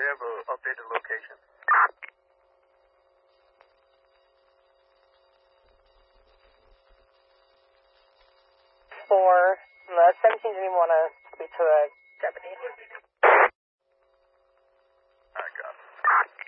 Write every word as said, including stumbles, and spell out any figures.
have an updated location? For uh, seventeen, do you want to speak to a deputy?